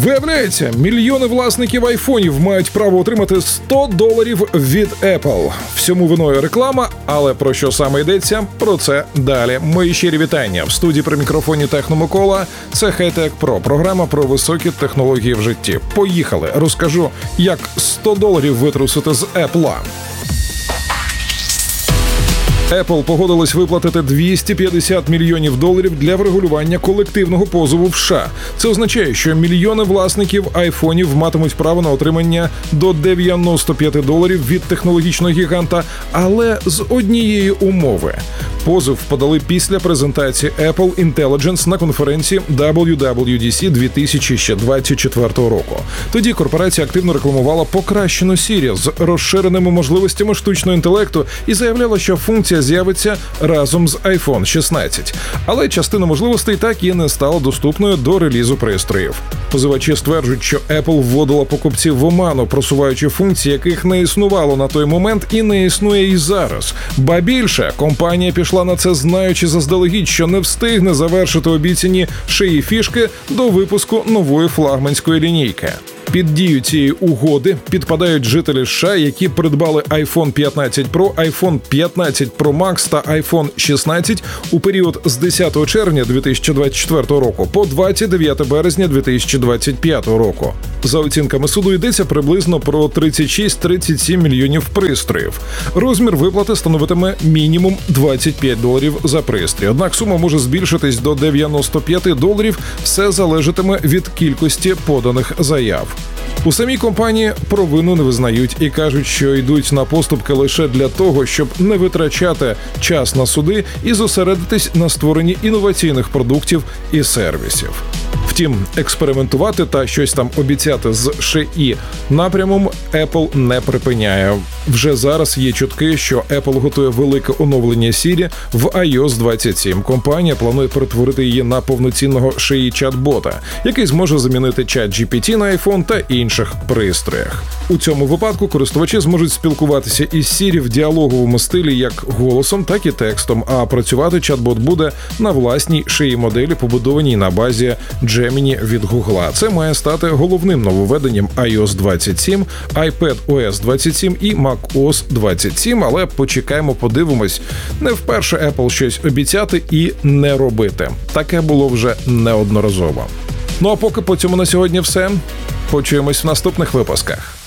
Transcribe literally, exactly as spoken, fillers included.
Виявляється, мільйони власників айфонів мають право отримати сто доларів від Apple. Всьому виною реклама, але про що саме йдеться, про це далі. Мої щирі вітання. В студії при мікрофоні Техно Микола. Це Хай-Тек Про, програма про високі технології в житті. Поїхали, розкажу, як сто доларів витрусити з Apple. Apple погодилась виплатити двісті п'ятдесят мільйонів доларів для врегулювання колективного позову в США. Це означає, що мільйони власників айфонів матимуть право на отримання до дев'яносто п'ять доларів від технологічного гіганта, але з однієї умови. Позов подали після презентації Apple Intelligence на конференції дабл ю дабл ю ді сі дві тисячі двадцять четвертого року. Тоді корпорація активно рекламувала покращену Siri з розширеними можливостями штучного інтелекту і заявляла, що функція з'явиться разом з айфон шістнадцять. Але частина можливостей так і не стала доступною до релізу пристроїв. Позивачі стверджують, що Apple вводила покупців в оману, просуваючи функції, яких не існувало на той момент і не існує і зараз. Ба більше, компанія пішла на це, знаючи заздалегідь, що не встигне завершити обіцяні шиї фішки до випуску нової флагманської лінійки. Під дію цієї угоди підпадають жителі США, які придбали айфон п'ятнадцять Про, айфон п'ятнадцять Про Макс та айфон шістнадцять у період з десятого червня дві тисячі двадцять четвертого року по двадцять дев'яте березня дві тисячі двадцять п'ятого року. За оцінками суду йдеться приблизно про тридцять шість - тридцять сім мільйонів пристроїв. Розмір виплати становитиме мінімум двадцять п'ять доларів за пристрій. Однак сума може збільшитись до дев'яносто п'ять доларів, все залежатиме від кількості поданих заяв. У самій компанії провину не визнають і кажуть, що йдуть на поступки лише для того, щоб не витрачати час на суди і зосередитись на створенні інноваційних продуктів і сервісів. Втім, експериментувати та щось там обіцяти з шиї напрямом Apple не припиняє. Вже зараз є чутки, що Apple готує велике оновлення Siri в ай о ес двадцять сім. Компанія планує перетворити її на повноцінного шиї чат-бота, який зможе замінити чат джі пі ті на iPhone та інших пристроях. У цьому випадку користувачі зможуть спілкуватися із Siri в діалоговому стилі як голосом, так і текстом, а працювати чат-бот буде на власній шиї моделі, побудованій на базі Gemini від Google. Це має стати головним нововведенням ай о ес двадцять сім, iPadOS двадцять сім і macOS двадцять сім, але почекаємо, подивимось. Не вперше Apple щось обіцяти і не робити. Таке було вже неодноразово. Ну а поки по цьому на сьогодні все. Почуємось в наступних випусках.